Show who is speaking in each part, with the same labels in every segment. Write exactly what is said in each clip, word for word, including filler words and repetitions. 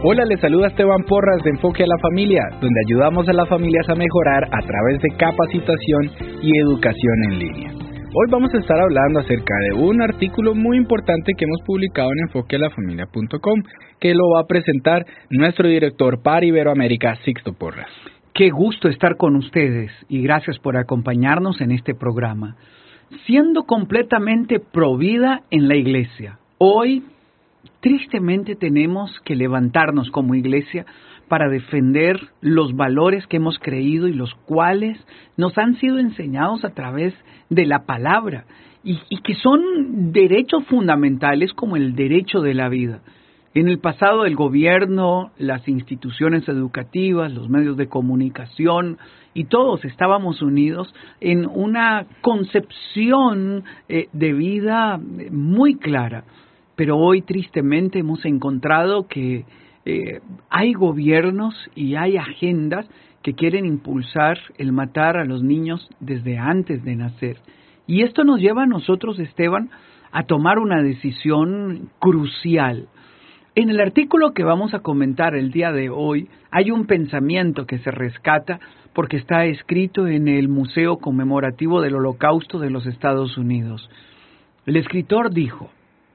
Speaker 1: Hola, les saluda Esteban Porras de Enfoque a la Familia, donde ayudamos a las familias a mejorar a través de capacitación y educación en línea. Hoy vamos a estar hablando acerca de un artículo muy importante que hemos publicado en enfoque a la familia punto com, que lo va a presentar nuestro director para Iberoamérica, Sixto Porras.
Speaker 2: Qué gusto estar con ustedes y gracias por acompañarnos en este programa. Siendo completamente provida en la iglesia, hoy tristemente tenemos que levantarnos como iglesia para defender los valores que hemos creído y los cuales nos han sido enseñados a través de la palabra y, y que son derechos fundamentales como el derecho de la vida. En el pasado el gobierno, las instituciones educativas, los medios de comunicación y todos estábamos unidos en una concepción eh, de vida muy clara. Pero hoy tristemente hemos encontrado que eh, hay gobiernos y hay agendas que quieren impulsar el matar a los niños desde antes de nacer. Y esto nos lleva a nosotros, Esteban, a tomar una decisión crucial. En el artículo que vamos a comentar el día de hoy hay un pensamiento que se rescata porque está escrito en el Museo Conmemorativo del Holocausto de los Estados Unidos. El escritor dijo: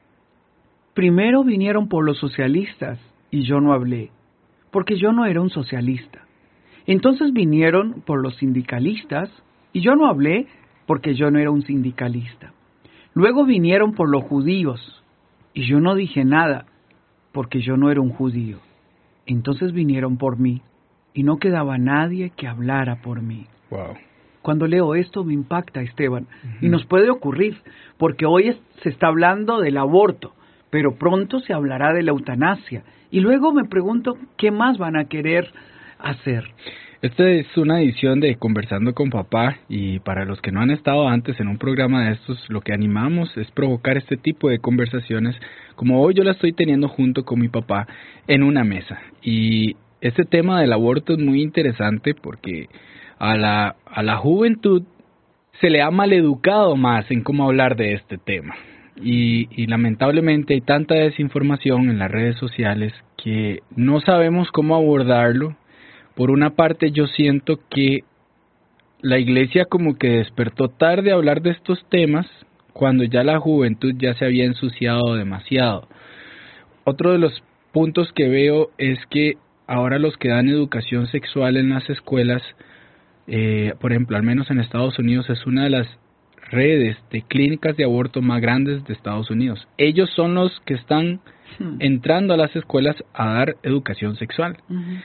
Speaker 2: primero vinieron por los socialistas y yo no hablé, porque yo no era un socialista. Entonces vinieron por los sindicalistas y yo no hablé, porque yo no era un sindicalista. Luego vinieron por los judíos y yo no dije nada, porque yo no era un judío. Entonces vinieron por mí y no quedaba nadie que hablara por mí.
Speaker 1: Wow.
Speaker 2: Cuando leo esto me impacta, Esteban, uh-huh. y nos puede ocurrir, porque hoy es, se está hablando del aborto, pero pronto se hablará de la eutanasia. Y luego me pregunto, ¿qué más van a querer hacer?
Speaker 1: Esta es una edición de Conversando con Papá, y para los que no han estado antes en un programa de estos, lo que animamos es provocar este tipo de conversaciones, como hoy yo la estoy teniendo junto con mi papá en una mesa. Y este tema del aborto es muy interesante porque a la, a la juventud se le ha maleducado más en cómo hablar de este tema. Y, y lamentablemente hay tanta desinformación en las redes sociales que no sabemos cómo abordarlo. Por una parte yo siento que la iglesia como que despertó tarde a hablar de estos temas cuando ya la juventud ya se había ensuciado demasiado. Otro de los puntos que veo es que ahora los que dan educación sexual en las escuelas, eh, por ejemplo, al menos en Estados Unidos, es una de las redes de clínicas de aborto más grandes de Estados Unidos. Ellos son los que están entrando a las escuelas a dar educación sexual. Uh-huh.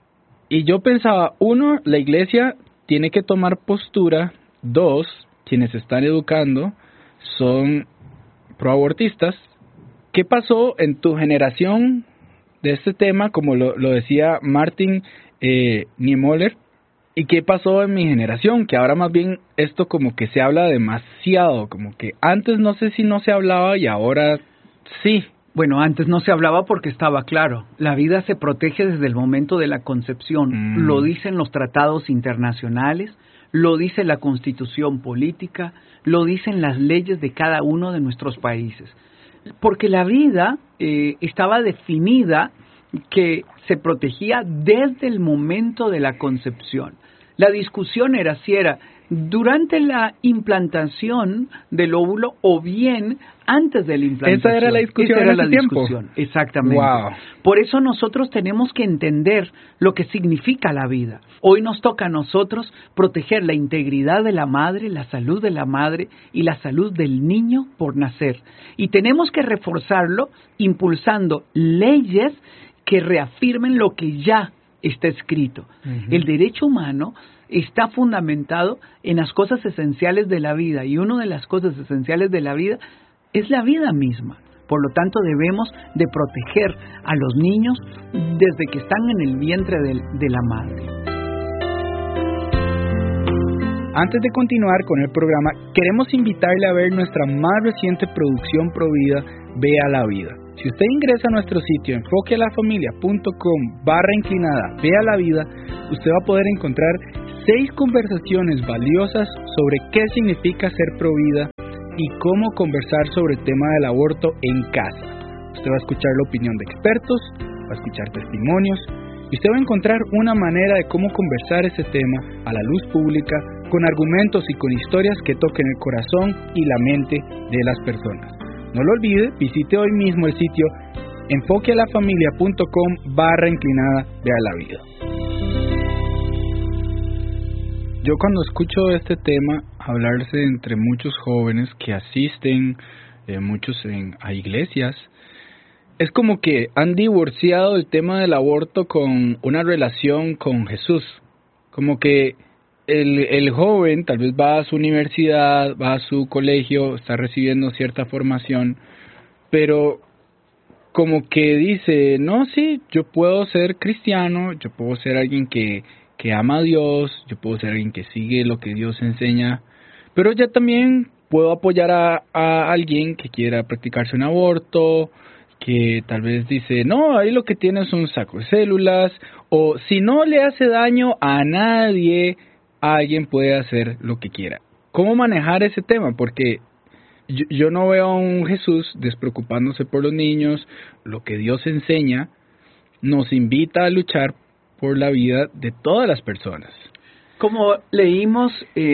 Speaker 1: Y yo pensaba, uno, la iglesia tiene que tomar postura. Dos, quienes están educando son proabortistas. ¿Qué pasó en tu generación de este tema? Como lo, lo decía Martin eh, Niemöller. ¿Y qué pasó en mi generación? Que ahora más bien esto como que se habla demasiado, como que antes no sé si no se hablaba y ahora sí.
Speaker 2: Bueno, antes no se hablaba porque estaba claro. La vida se protege desde el momento de la concepción. Mm. Lo dicen los tratados internacionales, lo dice la Constitución política, lo dicen las leyes de cada uno de nuestros países. Porque la vida eh, estaba definida que se protegía desde el momento de la concepción. La discusión era si era durante la implantación del óvulo o bien antes de la implantación.
Speaker 1: Esa era la discusión.
Speaker 2: Esa era
Speaker 1: en
Speaker 2: la
Speaker 1: ese
Speaker 2: discusión,
Speaker 1: tiempo.
Speaker 2: exactamente.
Speaker 1: Wow.
Speaker 2: Por eso nosotros tenemos que entender lo que significa la vida. Hoy nos toca a nosotros proteger la integridad de la madre, la salud de la madre y la salud del niño por nacer. Y tenemos que reforzarlo impulsando leyes que reafirmen lo que ya está escrito. Uh-huh. El derecho humano está fundamentado en las cosas esenciales de la vida, y una de las cosas esenciales de la vida es la vida misma. Por lo tanto, debemos de proteger a los niños desde que están en el vientre de, de la madre.
Speaker 1: Antes de continuar con el programa, queremos invitarle a ver nuestra más reciente producción Provida, Vea la Vida. Si usted ingresa a nuestro sitio enfoque a la familia punto com barra inclinada Vea la Vida, usted va a poder encontrar seis conversaciones valiosas sobre qué significa ser provida y cómo conversar sobre el tema del aborto en casa. Usted va a escuchar la opinión de expertos, va a escuchar testimonios, y usted va a encontrar una manera de cómo conversar ese tema a la luz pública, con argumentos y con historias que toquen el corazón y la mente de las personas. No lo olvide, visite hoy mismo el sitio enfoquealafamilia.com barra inclinada vea la vida. Yo cuando escucho este tema hablarse entre muchos jóvenes que asisten, eh, muchos en, a iglesias, es como que han divorciado el tema del aborto con una relación con Jesús. Como que el, el joven tal vez va a su universidad, va a su colegio, está recibiendo cierta formación, pero como que dice, no, sí, yo puedo ser cristiano, yo puedo ser alguien que, que ama a Dios, yo puedo ser alguien que sigue lo que Dios enseña, pero ya también puedo apoyar a, a alguien que quiera practicarse un aborto, que tal vez dice, no, ahí lo que tiene es un saco de células, o si no le hace daño a nadie, alguien puede hacer lo que quiera. ¿Cómo manejar ese tema? Porque yo, yo no veo a un Jesús despreocupándose por los niños. Lo que Dios enseña nos invita a luchar por la vida de todas las personas.
Speaker 2: Como leímos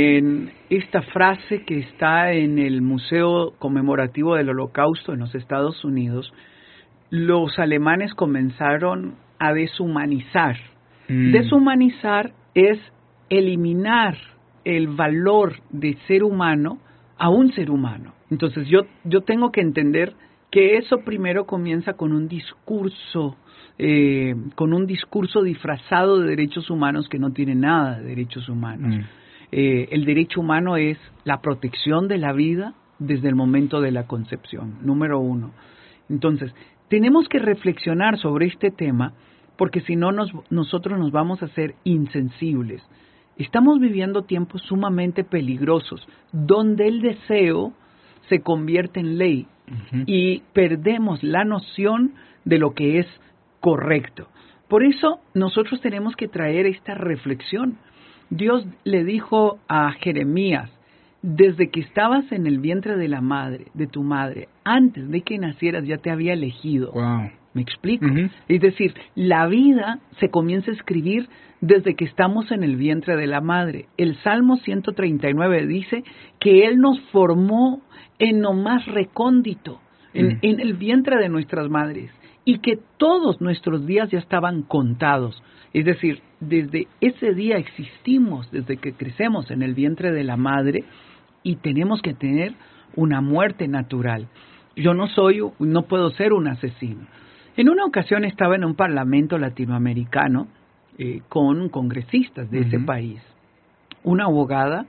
Speaker 2: en esta frase que está en el Museo Conmemorativo del Holocausto en los Estados Unidos, los alemanes comenzaron a deshumanizar. Mm. Deshumanizar es eliminar el valor de ser humano a un ser humano. Entonces yo, yo tengo que entender que eso primero comienza con un discurso, eh, con un discurso disfrazado de derechos humanos que no tiene nada de derechos humanos. Mm. Eh, el derecho humano es la protección de la vida desde el momento de la concepción, número uno. Entonces, tenemos que reflexionar sobre este tema porque si no nos, nosotros nos vamos a hacer insensibles. Estamos viviendo tiempos sumamente peligrosos, donde el deseo se convierte en ley uh-huh. y perdemos la noción de lo que es correcto. Por eso nosotros tenemos que traer esta reflexión. Dios le dijo a Jeremías, desde que estabas en el vientre de la madre, de tu madre, antes de que nacieras ya te había elegido.
Speaker 1: Wow.
Speaker 2: ¿Me explico?
Speaker 1: Uh-huh.
Speaker 2: Es decir, la vida se comienza a escribir desde que estamos en el vientre de la madre. El Salmo ciento treinta y nueve dice que Él nos formó en lo más recóndito, en, uh-huh. en el vientre de nuestras madres, y que todos nuestros días ya estaban contados. Es decir, desde ese día existimos, desde que crecemos en el vientre de la madre, y tenemos que tener una muerte natural. Yo no soy, no puedo ser un asesino. En una ocasión estaba en un parlamento latinoamericano eh, con congresistas de uh-huh. ese país. Una abogada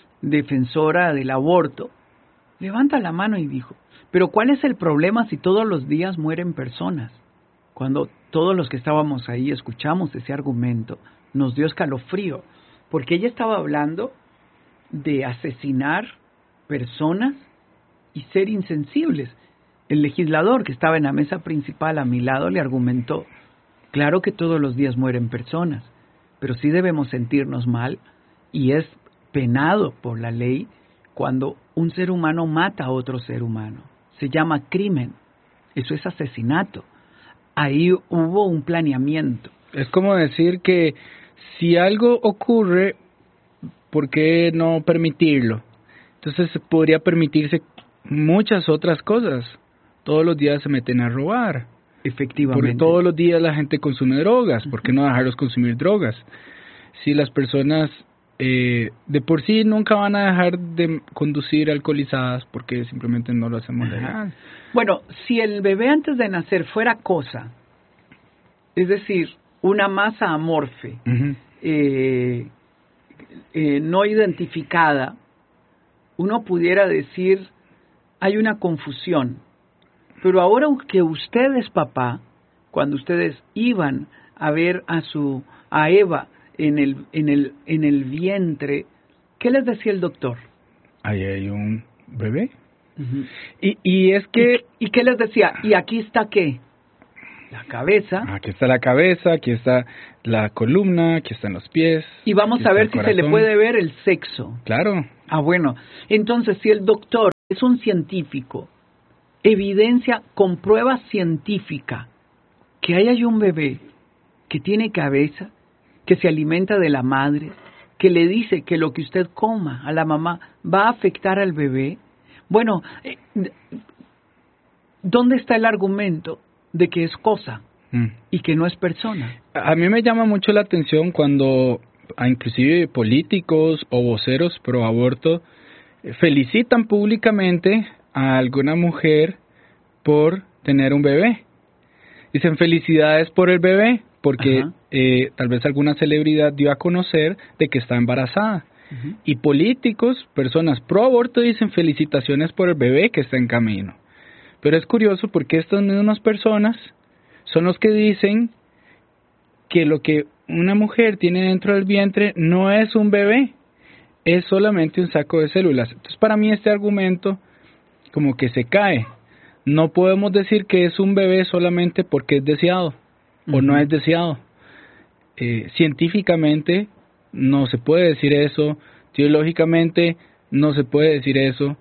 Speaker 2: defensora del aborto levanta la mano y dijo, pero ¿cuál es el problema si todos los días mueren personas? Cuando todos los que estábamos ahí escuchamos ese argumento, nos dio escalofrío, porque ella estaba hablando de asesinar personas y ser insensibles. El legislador que estaba en la mesa principal a mi lado le argumentó, claro que todos los días mueren personas, pero sí debemos sentirnos mal y es penado por la ley cuando un ser humano mata a otro ser humano. Se llama crimen, eso es asesinato. Ahí hubo un planeamiento.
Speaker 1: Es como decir que si algo ocurre, ¿por qué no permitirlo? Entonces podría permitirse muchas otras cosas. Todos los días se meten a robar.
Speaker 2: Efectivamente.
Speaker 1: Porque todos los días la gente consume drogas. ¿Por qué no dejarlos consumir drogas? Si las personas eh, de por sí nunca van a dejar de conducir alcoholizadas porque simplemente no lo hacemos legal.
Speaker 2: Bueno, si el bebé antes de nacer fuera cosa, es decir, una masa amorfe, uh-huh. eh, eh, no identificada, uno pudiera decir, hay una confusión. Pero ahora que usted es papá, cuando ustedes iban a ver a su a Eva en el en el en el vientre, ¿qué les decía el doctor?
Speaker 1: Ahí hay un bebé.
Speaker 2: Uh-huh.
Speaker 1: Y y es que
Speaker 2: ¿Y, ¿Y qué les decía? ¿Y aquí está qué? La cabeza.
Speaker 1: Aquí está la cabeza, aquí está la columna, aquí están los pies.
Speaker 2: Y vamos a ver si se le puede ver el sexo.
Speaker 1: Claro.
Speaker 2: Ah, bueno. Entonces, si el doctor es un científico, evidencia con prueba científica que ahí hay un bebé que tiene cabeza, que se alimenta de la madre, que le dice que lo que usted coma a la mamá va a afectar al bebé. Bueno, eh, ¿dónde está el argumento de que es cosa mm. y que no es persona?
Speaker 1: A mí me llama mucho la atención cuando a inclusive políticos o voceros pro aborto felicitan públicamente a alguna mujer por tener un bebé. Dicen felicidades por el bebé, porque eh, tal vez alguna celebridad dio a conocer de que está embarazada. Uh-huh. Y políticos, personas pro aborto, dicen felicitaciones por el bebé que está en camino. Pero es curioso porque estas mismas personas son los que dicen que lo que una mujer tiene dentro del vientre no es un bebé, es solamente un saco de células. Entonces, para mí este argumento como que se cae. No podemos decir que es un bebé solamente porque es deseado uh-huh. o no es deseado. Eh, científicamente no se puede decir eso, teológicamente no se puede decir eso.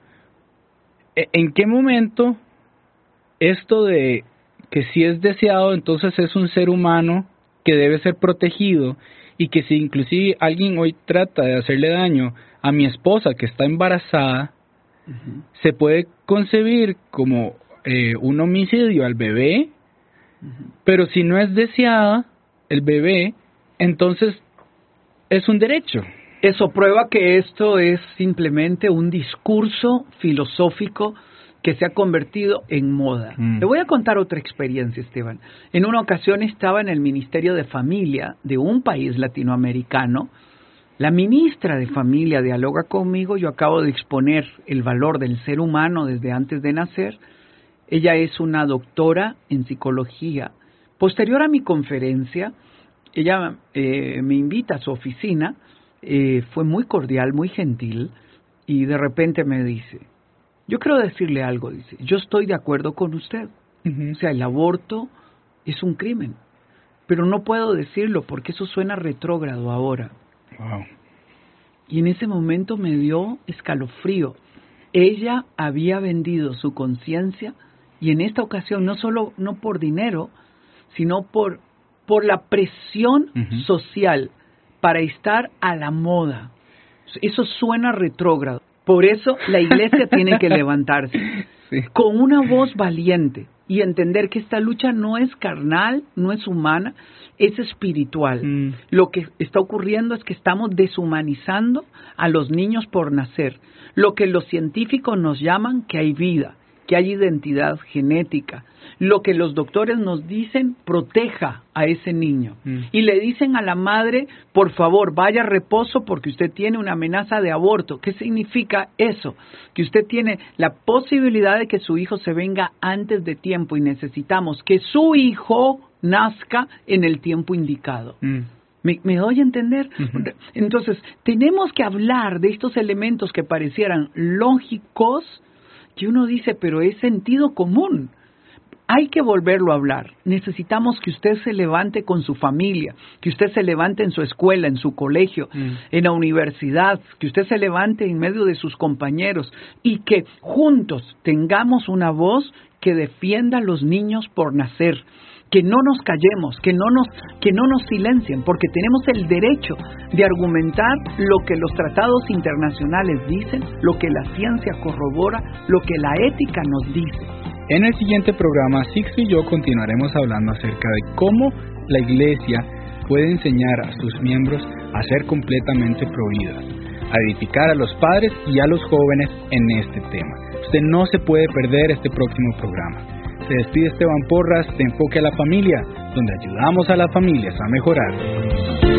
Speaker 1: ¿En qué momento esto de que si es deseado, entonces es un ser humano que debe ser protegido, y que si inclusive alguien hoy trata de hacerle daño a mi esposa que está embarazada, uh-huh. se puede concebir como eh, un homicidio al bebé, uh-huh. pero si no es deseada el bebé, entonces es un derecho?
Speaker 2: Eso prueba que esto es simplemente un discurso filosófico que se ha convertido en moda. Mm. Le voy a contar otra experiencia, Esteban. En una ocasión estaba en el Ministerio de Familia de un país latinoamericano. La ministra de Familia dialoga conmigo. Yo acabo de exponer el valor del ser humano desde antes de nacer. Ella es una doctora en psicología. Posterior a mi conferencia, ella eh, me invita a su oficina. Eh, fue muy cordial, muy gentil, y de repente me dice: yo quiero decirle algo, dice, yo estoy de acuerdo con usted. Uh-huh. O sea, el aborto es un crimen, pero no puedo decirlo porque eso suena retrógrado ahora.
Speaker 1: Wow.
Speaker 2: Y en ese momento me dio escalofrío. Ella había vendido su conciencia, y en esta ocasión no solo no por dinero, sino por, por la presión uh-huh. social para estar a la moda. Eso suena retrógrado. Por eso la iglesia tiene que levantarse sí. con una voz valiente y entender que esta lucha no es carnal, no es humana, es espiritual. Mm. Lo que está ocurriendo es que estamos deshumanizando a los niños por nacer. Lo que los científicos nos llaman que hay vida, que hay identidad genética. Lo que los doctores nos dicen, proteja a ese niño. Mm. Y le dicen a la madre, por favor, vaya a reposo porque usted tiene una amenaza de aborto. ¿Qué significa eso? Que usted tiene la posibilidad de que su hijo se venga antes de tiempo y necesitamos que su hijo nazca en el tiempo indicado. Mm. ¿Me, ¿Me doy a entender? Uh-huh. Entonces, tenemos que hablar de estos elementos que parecieran lógicos, que uno dice, pero es sentido común. Hay que volverlo a hablar. Necesitamos que usted se levante con su familia, que usted se levante en su escuela, en su colegio, mm. en la universidad, que usted se levante en medio de sus compañeros y que juntos tengamos una voz que defienda a los niños por nacer. Que no nos callemos, que no nos, que no nos silencien, porque tenemos el derecho de argumentar lo que los tratados internacionales dicen, lo que la ciencia corrobora, lo que la ética nos dice.
Speaker 1: En el siguiente programa, Sixto y yo continuaremos hablando acerca de cómo la Iglesia puede enseñar a sus miembros a ser completamente providas, a edificar a los padres y a los jóvenes en este tema. Usted no se puede perder este próximo programa. Se despide Esteban Porras de Enfoque a la Familia, donde ayudamos a las familias a mejorar.